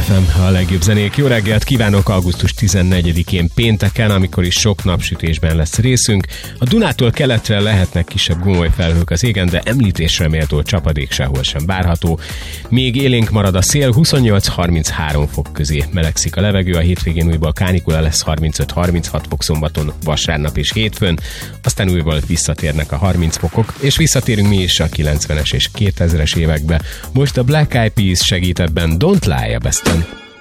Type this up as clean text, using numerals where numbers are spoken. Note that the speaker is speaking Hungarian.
FM, a legjobb zenék. Jó reggelt kívánok augusztus 14-én pénteken, amikor is sok napsütésben lesz részünk. A Dunától keletre lehetnek kisebb gomolyfelhők az égen, de említésre méltó csapadék sehol sem várható. Még élénk marad a szél, 28-33 fok közé melegszik a levegő, a hétvégén újból kánikula lesz 35-36 fok szombaton, vasárnap és hétfőn, aztán újból visszatérnek a 30 fokok, és visszatérünk mi is a 90-es és 2000-es évekbe. Most a Black Eyed Peas segít ebben, Don't Lie a Best